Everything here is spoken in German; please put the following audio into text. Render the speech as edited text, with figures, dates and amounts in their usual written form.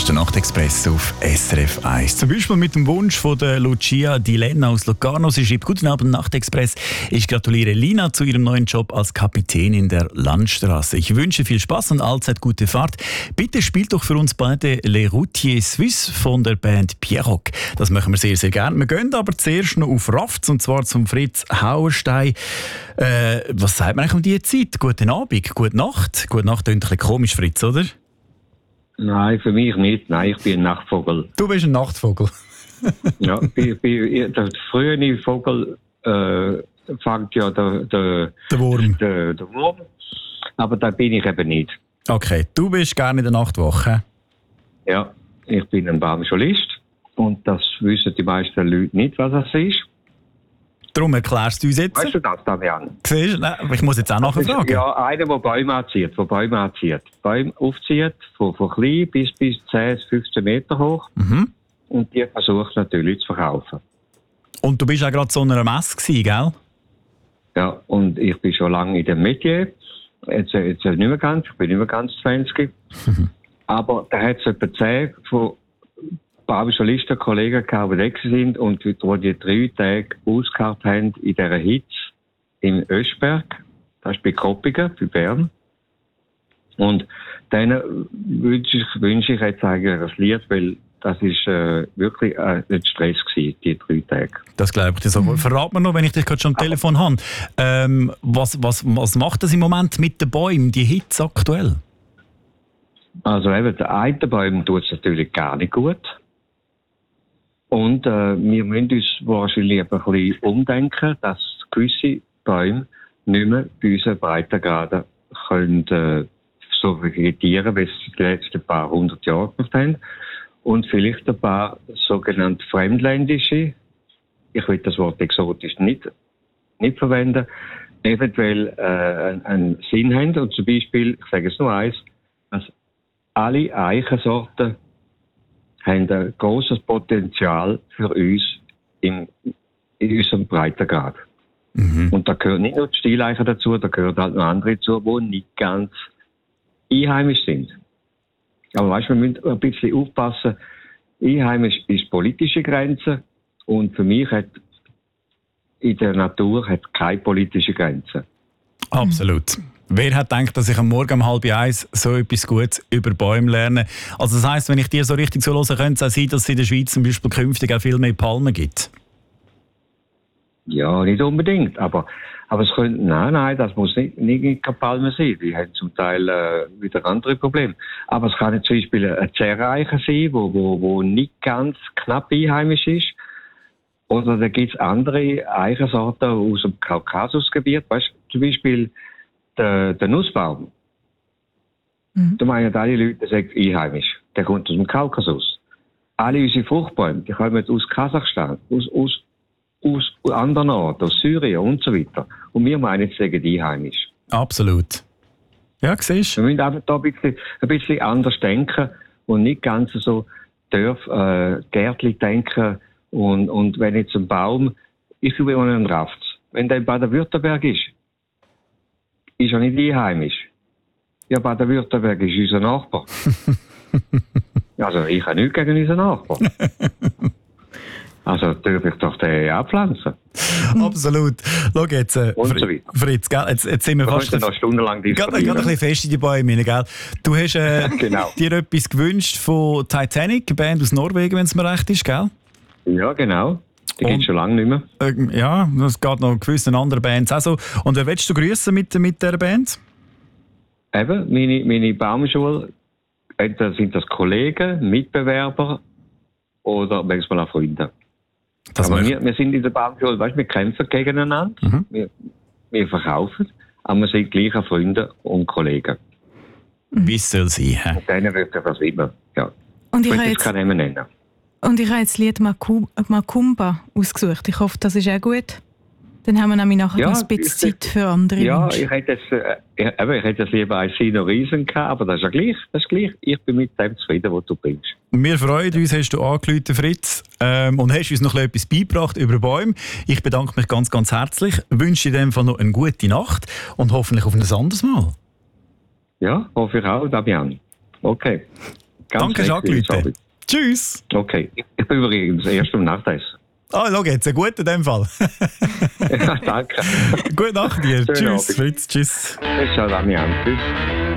der Nachtexpress auf SRF 1. Zum Beispiel mit dem Wunsch von der Lucia Di Lenna aus Locarno. Sie schreibt: Guten Abend, Nachtexpress. Ich gratuliere Lina zu ihrem neuen Job als Kapitänin der Landstraße. Ich wünsche viel Spaß und allzeit gute Fahrt. Bitte spielt doch für uns beide Les Routiers Suisses von der Band Pierrock. Das machen wir sehr, sehr gerne. Wir gehen aber zuerst noch auf Rafts, und zwar zum Fritz Hauerstein. Was sagt man eigentlich um diese Zeit? Guten Abend, gute Nacht. Gute Nacht klingt ein bisschen komisch, Fritz, oder? Nein, für mich nicht. Nein, ich bin ein Nachtvogel. Du bist ein Nachtvogel. Ja, der frühe Vogel fängt ja der Wurm. Der Wurm. Aber da bin ich eben nicht. Okay, du bist gerne in der Nachtwache. Ja, ich bin ein Baumschulist. Und das wissen die meisten Leute nicht, was das ist. Darum erklärst du uns jetzt. Weißt du das, Damian? Siehst du? Ich muss jetzt auch nachher fragen. Ja, einer, der Bäume anzieht. Bäume aufzieht, von klein bis 10, 15 Meter hoch. Mhm. Und die versucht natürlich zu verkaufen. Und du bist auch gerade so einer Messe gewesen, gell? Ja, und ich bin schon lange in dem Metier. Jetzt nicht mehr ganz, ich bin nicht mehr ganz 20. Aber da hat es etwa 10 von Baumschulisten, Kollegen gehabt, die weg sind und die 3 Tage ausgeharrt haben in dieser Hitze im Öschberg. Das ist bei Koppigen, bei Bern. Und denen wünsche ich jetzt eigentlich das Lied, weil das ist wirklich ein Stress gewesen, die 3 Tage. Das glaube ich dir so. Verrat mir noch, wenn ich dich gerade schon am Telefon habe. Was macht das im Moment mit den Bäumen, die Hitze aktuell? Also eben, der eine Baum tut es natürlich gar nicht gut. Und wir müssen uns wahrscheinlich ein bisschen umdenken, dass gewisse Bäume nicht mehr bei unseren Breitengraden können, so vegetieren, wie sie die letzten paar 100 Jahre gemacht haben. Und vielleicht ein paar sogenannte fremdländische, ich will das Wort exotisch nicht verwenden, eventuell einen Sinn haben. Und zum Beispiel, ich sage es nur eins, dass alle Eichensorten haben ein grosses Potenzial für uns in unserem Breitengrad. Mhm. Und da gehört nicht nur die Stieleiche dazu, da gehören halt noch andere dazu, die nicht ganz einheimisch sind. Aber weißt, wir müssen ein bisschen aufpassen. Einheimisch ist politische Grenze und für mich hat in der Natur keine politische Grenze. Absolut. Wer hat gedacht, dass ich am Morgen um 12:30 so etwas Gutes über Bäume lerne? Also das heisst, wenn ich dir so richtig so höre, könnte es auch sein, dass es in der Schweiz zum Beispiel künftig auch viel mehr Palmen gibt? Ja, nicht unbedingt. Aber es könnte, nein, das muss nicht keine Palme sein. Die haben zum Teil wieder andere Probleme. Aber es kann zum Beispiel eine Zerreiche sein, wo nicht ganz knapp einheimisch ist. Oder da gibt es andere Eichensorten aus dem Kaukasusgebiet. Weißt du, zum Beispiel der Nussbaum. Mhm. Da meinen alle Leute, der ist einheimisch. Der kommt aus dem Kaukasus. Alle unsere Fruchtbäume, die kommen aus Kasachstan, aus anderen Orten, aus Syrien und so weiter. Und wir meinen, sie sagen einheimisch. Absolut. Ja, siehst du. Wir müssen einfach da ein bisschen anders denken und nicht ganz so gärtlich denken. Und wenn jetzt ein Baum, ich will auch einen Raft, wenn der in Baden-Württemberg ist er nicht einheimisch. Ja, Baden-Württemberg ist unser Nachbar. Also ich habe nichts gegen unseren Nachbar. Also darf ich doch den abpflanzen. Absolut. Schau jetzt, und so weiter. Fritz, gell? Jetzt sind wir fast noch stundenlang diskutieren. Gerade ein bisschen fest in die Bäume rein, gell? Du hast genau. dir etwas gewünscht von Titanic, eine Band aus Norwegen, wenn es mir recht ist, gell? Ja, genau. Die gibt es schon lange nicht mehr. Ja, es geht noch gewissen anderen Bands auch so. Und wer willst du grüßen mit dieser Band? Eben, meine Baumschule, entweder sind das Kollegen, Mitbewerber oder manchmal auch Freunde. Aber wir sind in der Baumschule, weißt, wir kämpfen gegeneinander, wir verkaufen, aber wir sind gleich auch Freunde und Kollegen. Wie es soll sein? Und denen wird das immer, ja. Und ich will jetzt keinen Namen nennen. Und ich habe jetzt das Lied Macumba ausgesucht. Ich hoffe, das ist auch gut. Dann haben wir nämlich nachher noch ein bisschen Zeit für andere Wünsche. Ich hätte jetzt lieber ein Sino Riesen gehabt, aber das ist ja gleich. Ich bin mit dem zufrieden, was du bringst. Wir freuen uns, hast du angerufen, Fritz, und hast uns noch etwas beigebracht über Bäume. Ich bedanke mich ganz, ganz herzlich, wünsche dir in dem Fall noch eine gute Nacht und hoffentlich auf ein anderes Mal. Ja, hoffe ich auch, Damian. Okay. Danke, Jacques. Tschüss. Okay, ich bin übrigens erst am Nachtessen. Schau, jetzt ein guter in dem Fall. Ja, danke. Gute Nacht dir. Schönen Tschüss, Abend. Fritz. Tschüss. Ciao, Damian. Tschüss.